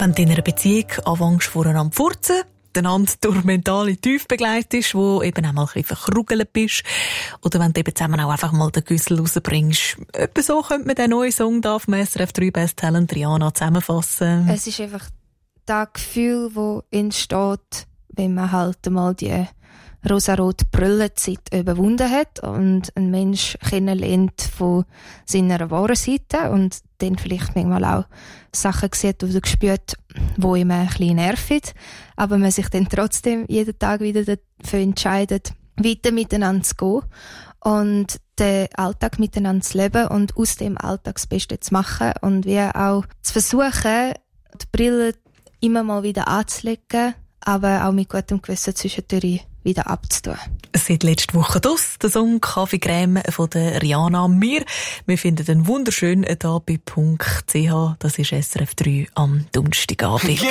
Wenn du in einer Beziehung anfängst, voreinander zu furzen, einander durch mentale Tiefe begleitest, wo eben auch mal ein bisschen verkrugelt bist, oder wenn du eben zusammen auch einfach mal den Güssel rausbringst. Etwa so könnte man den neuen Song da auf dem SRF 3 Best Talent Rihanna zusammenfassen. Es ist einfach das Gefühl, das entsteht, wenn man halt mal die rosarote Brillenzeit überwunden hat und einen Mensch kennenlernt von seiner wahren Seite und dann vielleicht manchmal auch Sachen sieht oder spürt, die ihm ein bisschen nerven, aber man sich dann trotzdem jeden Tag wieder dafür entscheidet, weiter miteinander zu gehen und den Alltag miteinander zu leben und aus dem Alltag das Beste zu machen und wie auch zu versuchen, die Brille immer mal wieder anzulegen, aber auch mit gutem Gewissen zwischendurch wieder abzutun. Seit letzter Woche das, der Song «Kaffeecreme» von der Rihanna. Wir finden den wunderschön da bei .ch. Das ist SRF 3 am Donnerstagabend.